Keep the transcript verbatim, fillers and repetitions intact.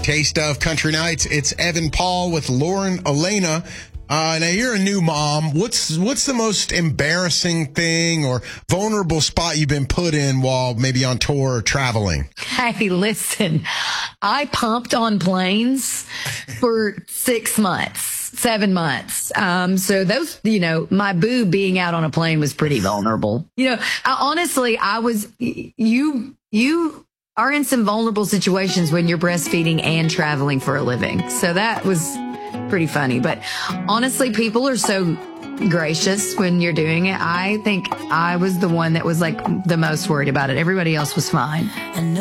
Taste of Country Nights. It's Evan Paul with Lauren Elena. Uh, now, you're a new mom. What's what's the most embarrassing thing or vulnerable spot you've been put in while maybe on tour or traveling? Hey, listen, I pumped on planes for six months, seven months. Um, so those, you know, my boo being out on a plane was pretty vulnerable. You know, I, honestly, I was, you, you are in some vulnerable situations when you're breastfeeding and traveling for a living. So that was pretty funny. But honestly, people are so gracious when you're doing it. I think I was the one that was like the most worried about it. Everybody else was fine.